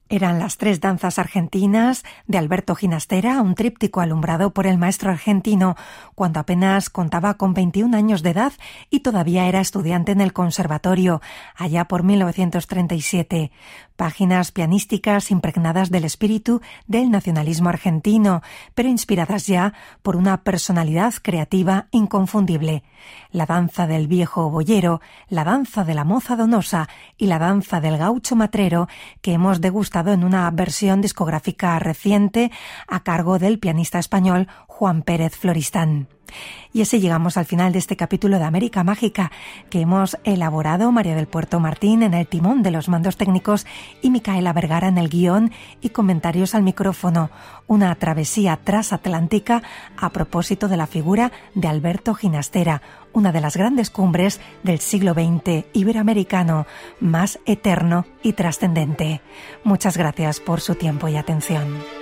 Eran las 3 danzas argentinas de Alberto Ginastera, un tríptico alumbrado por el maestro argentino cuando apenas contaba con 21 años de edad y todavía era estudiante en el conservatorio, allá por 1937. Páginas pianísticas impregnadas del espíritu del nacionalismo argentino, pero inspiradas ya por una personalidad creativa inconfundible. La danza del viejo boyero, la danza de la moza donosa y la danza del gaucho matrero, que hemos degustado en una versión discográfica reciente a cargo del pianista español Juan Pérez Floristán. Y así llegamos al final de este capítulo de América Mágica que hemos elaborado María del Puerto Martín en el timón de los mandos técnicos y Micaela Vergara en el guión y comentarios al micrófono. Una travesía transatlántica a propósito de la figura de Alberto Ginastera, una de las grandes cumbres del siglo XX iberoamericano, más eterno y trascendente. Muchas gracias por su tiempo y atención.